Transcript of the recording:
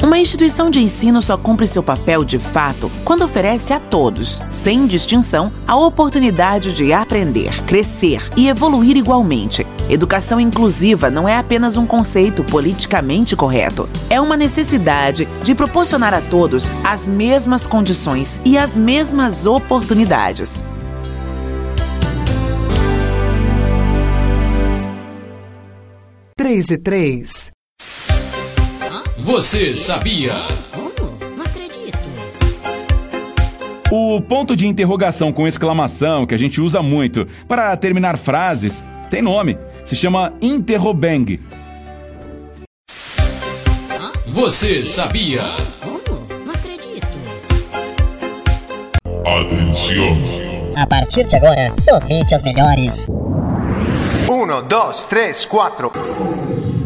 Uma instituição de ensino só cumpre seu papel de fato quando oferece a todos, sem distinção, a oportunidade de aprender, crescer e evoluir igualmente. Educação inclusiva não é apenas um conceito politicamente correto. É uma necessidade de proporcionar a todos as mesmas condições e as mesmas oportunidades. Três e três. Você sabia? Não acredito. O ponto de interrogação com exclamação, que a gente usa muito para terminar frases, tem nome. Se chama interrobang. Você sabia? Não acredito. Atenção! A partir de agora, somente as melhores. 1, 2, 3, 4.